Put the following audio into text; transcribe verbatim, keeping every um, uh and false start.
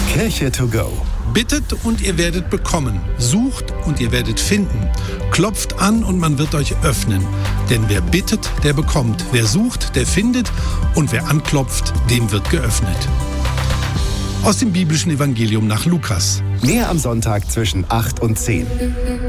Kirche to go. Bittet und ihr werdet bekommen. Sucht und ihr werdet finden. Klopft an und man wird euch öffnen. Denn wer bittet, der bekommt. Wer sucht, der findet. Und wer anklopft, dem wird geöffnet. Aus dem biblischen Evangelium nach Lukas. Mehr am Sonntag zwischen acht und zehn.